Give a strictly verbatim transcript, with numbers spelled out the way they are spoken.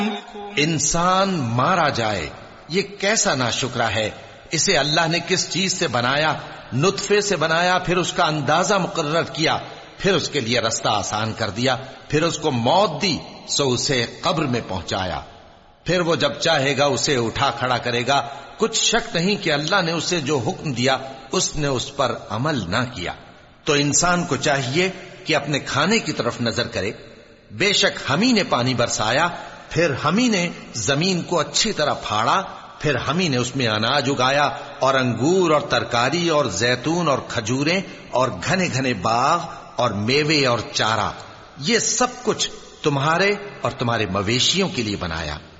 इंसान मारा जाए, ये कैसा नाशुक्रा है। इसे अल्लाह ने किस चीज से बनाया? नुत्फे से बनाया, फिर उसका अंदाजा मुकर्रर किया, फिर उसके लिए रास्ता आसान कर दिया, फिर उसको मौत दी, सो उसे कब्र में पहुंचाया, फिर वो जब चाहेगा उसे उठा खड़ा करेगा। कुछ शक नहीं कि अल्लाह ने उसे जो हुक्म दिया उसने उस पर अमल ना किया। तो इंसान को चाहिए कि अपने खाने की तरफ नजर करे। बेशक हम ही ने पानी बरसाया, फिर हम ही ने जमीन को अच्छी तरह फाड़ा, फिर हम ही ने उसमें अनाज उगाया और अंगूर और तरकारी और जैतून और खजूरें और घने घने बाग और मेवे और चारा, ये सब कुछ तुम्हारे और तुम्हारे मवेशियों के लिए बनाया।